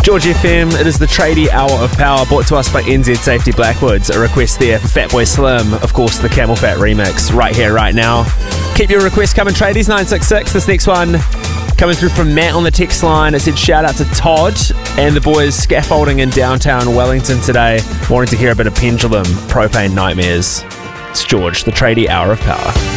George FM, it is the Tradie Hour of Power, brought to us by NZ Safety Blackwoods. A request there for Fatboy Slim, of course, the Camel Fat remix, right here, right now. Keep your requests coming, Tradies, 966. This next one coming through from Matt on the text line. It said shout out to Todd and the boys scaffolding in downtown Wellington today, wanting to hear a bit of Pendulum, Propane Nightmares. It's George, the Tradie Hour of Power.